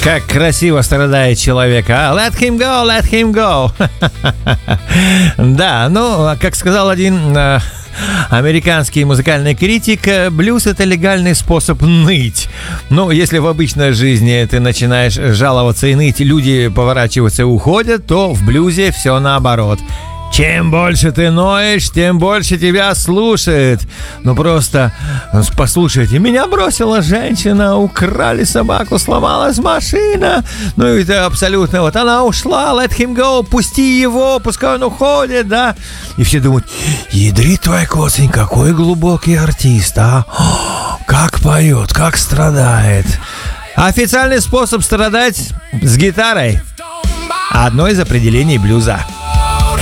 Как красиво страдает человек, а? Let him go, let him go. Да, ну, как сказал один американский музыкальный критик, блюз — это легальный способ ныть. Ну, если в обычной жизни ты начинаешь жаловаться и ныть, люди поворачиваются и уходят, то в блюзе все наоборот. Чем больше ты ноешь, тем больше тебя слушает. Ну просто послушайте, меня бросила женщина, украли собаку, сломалась машина. Ну это абсолютно вот она ушла, let him go, пусти его, пускай он уходит, да. И все думают, ядрит твой косень, какой глубокий артист, а. Как поет, как страдает. Официальный способ страдать с гитарой. Одно из определений блюза.